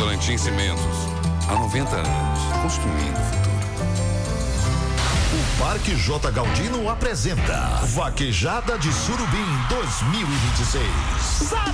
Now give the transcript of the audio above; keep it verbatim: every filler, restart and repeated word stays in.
Votorantim Cimentos. Há noventa anos, construindo o futuro. O Parque J. Galdino apresenta Vaquejada de Surubim dois mil e vinte e seis.